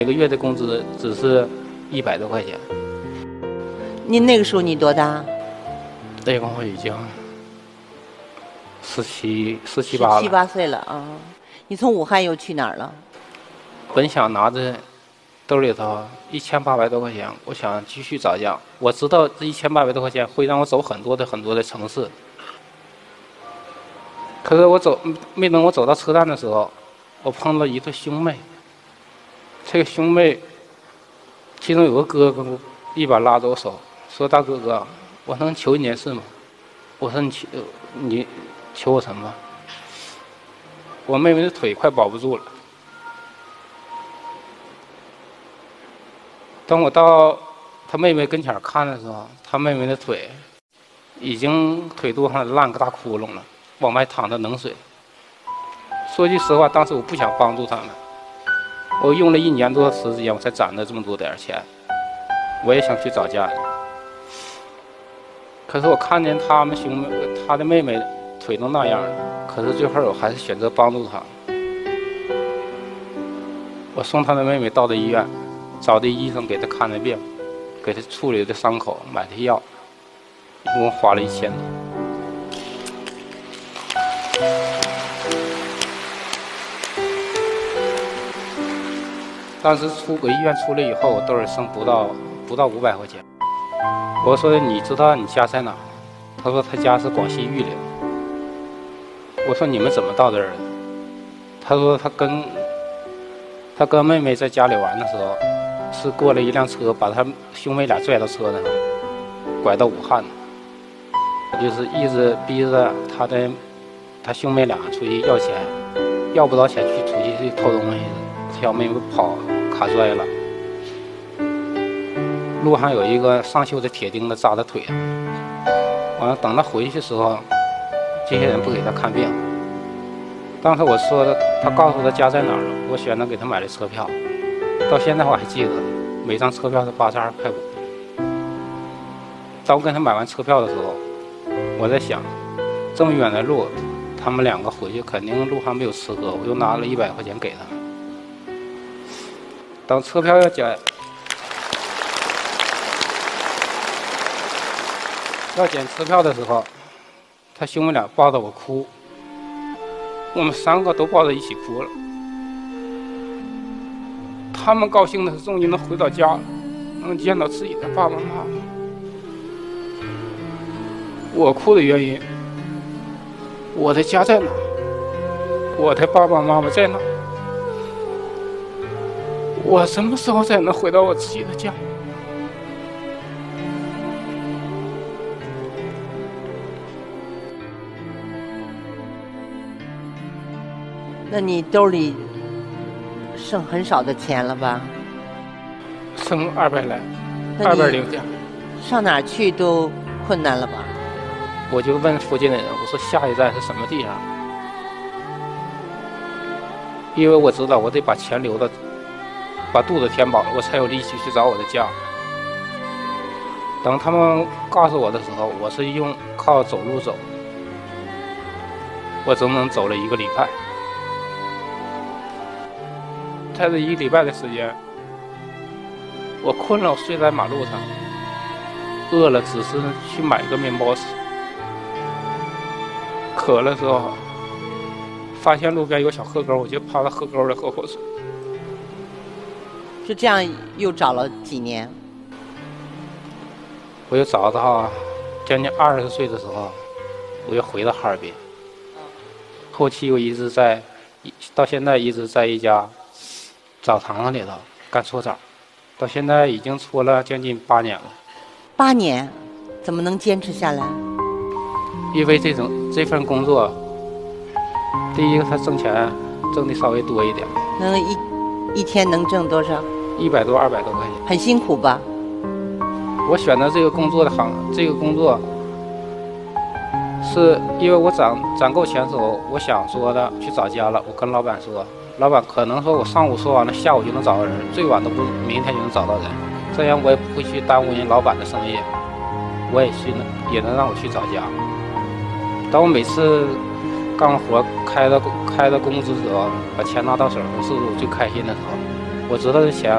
每个月的工资只是100多块钱。 您那个时候你多大？ 那会儿已经17、8了。 17、8岁了啊！你从武汉又去哪儿了？ 本想拿着兜里头1800多块钱，我想继续找家。我知道这1800多块钱会让我走很多的城市。可是没等我走到车站的时候，我碰到一对兄妹。这个兄妹其中有个哥哥一把拉着我手，说：“大哥哥，我能求你件事吗？”我说：“你求我什么？”我妹妹的腿快保不住了。当我到她妹妹跟前看的时候，她妹妹的腿已经腿肚上烂个大窟窿了，往外淌着冷水。说句实话，当时我不想帮助他们，我用了1年多的时间，我才攒了这么多点钱。我也想去找家人，可是我看见他的妹妹腿都那样了，可是最后我还是选择帮助他。我送他的妹妹到了医院，找的医生给他看了病，给他处理的伤口，买的药，一共花了1000多。当时我医院出来以后，我兜里剩不到500块钱。我说：“你知道你家在哪？”他说：“他家是广西玉林。”我说：“你们怎么到这儿的？”他说：“他跟妹妹在家里玩的时候，是过了一辆车，把他兄妹俩拽到车上，拐到武汉，就是一直逼着他兄妹俩出去要钱，要不着钱出去偷东西，小妹妹跑卡摔了。路上有一个上锈的铁钉子扎在腿上，完了等他回去的时候，这些人不给他看病。当时我说的，他告诉他家在哪儿了，我选择给他买了车票，到现在我还记得，每张车票是82块5。当我跟他买完车票的时候，我在想，这么远的路，他们2个回去肯定路上没有吃喝，我又拿了100块钱给他们。等车票要检车票的时候，他兄妹俩抱着我哭，我们3个都抱着一起哭了。他们高兴的是终于能回到家了，能见到自己的爸爸妈妈。我哭的原因，我的家在哪？我的爸爸妈妈在哪？我什么时候才能回到我自己的家？ 那你兜里剩很少的钱了吧？ 剩200来，200点。 上哪儿去都困难了吧？ 我就问附近的人，我说下一站是什么地方？因为我知道我得把钱留到，把肚子填饱了，我才有力气去找我的家。等他们告诉我的时候，我是靠走路走，我整整走了1个礼拜。在这1个礼拜的时间，我困了，我睡在马路上，饿了只是去买个面包吃，渴了之后，发现路边有小河沟，我就趴到河沟里喝口水。 就这样又找了几年？ 我又找到将近20岁的时候，我又回到哈尔滨。后期我到现在一直在一家澡堂里头干搓澡，到现在已经搓了将近8年了。 8年，怎么能坚持下来？ 因为这份工作，第一个他挣钱挣的稍微多一点。 能一天能挣多少 ？100多、200多块钱。 很辛苦吧？ 我选择这个工作是因为我攒够钱的时候，我想说的去找家了。我跟老板说，老板可能说我上午说完了，下午就能找到人，最晚都不明天就能找到人，这样我也不会去耽误人老板的生意，我也能让我去找家。当我每次干活开的工资的时候，把钱拿到手的时候，是我最开心的时候。我知道这钱